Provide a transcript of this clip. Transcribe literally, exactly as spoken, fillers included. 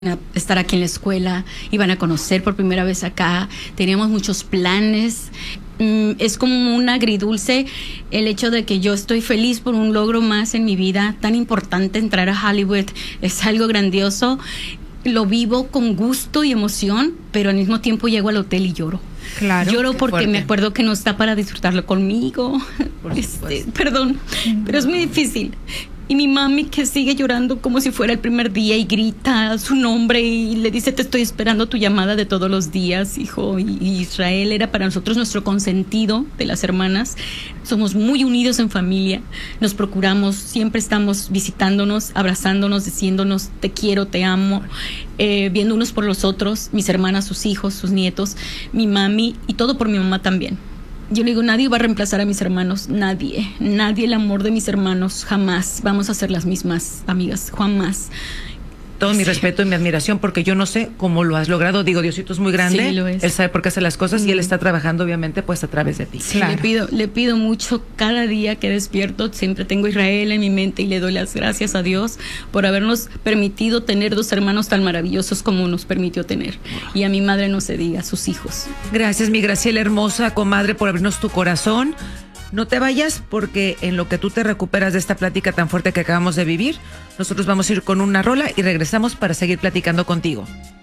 a estar aquí en la escuela, iban a conocer por primera vez acá, teníamos muchos planes. Mm, es como un agridulce el hecho de que yo estoy feliz por un logro más en mi vida, tan importante. Entrar a Hollywood es algo grandioso, lo vivo con gusto y emoción, pero al mismo tiempo llego al hotel y lloro. Claro, Lloro porque fuerte. me acuerdo que no está para disfrutarlo conmigo. Este, perdón, pero es muy difícil. Y mi mami que sigue llorando como si fuera el primer día y grita su nombre y le dice: te estoy esperando tu llamada de todos los días, hijo. Y, y Israel era para nosotros nuestro consentido de las hermanas. Somos muy unidos en familia, nos procuramos, siempre estamos visitándonos, abrazándonos, diciéndonos te quiero, te amo, eh, viendo unos por los otros, mis hermanas, sus hijos, sus nietos, mi mami, y todo por mi mamá también. Yo le digo, nadie va a reemplazar a mis hermanos, nadie, nadie. El amor de mis hermanos, jamás vamos a ser las mismas amigas, jamás. Todo mi respeto y mi admiración, porque yo no sé cómo lo has logrado. Digo, Diosito es muy grande, Sí, lo es. Él sabe por qué hace las cosas, mm. y Él está trabajando, obviamente, pues a través de ti. Sí, claro. le pido, le pido mucho cada día que despierto. Siempre tengo Israel en mi mente y le doy las gracias a Dios por habernos permitido tener dos hermanos tan maravillosos como nos permitió tener. Y a mi madre no se diga, a sus hijos. Gracias, mi Graciela hermosa, comadre, por abrirnos tu corazón. No te vayas, porque en lo que tú te recuperas de esta plática tan fuerte que acabamos de vivir, nosotros vamos a ir con una rola y regresamos para seguir platicando contigo.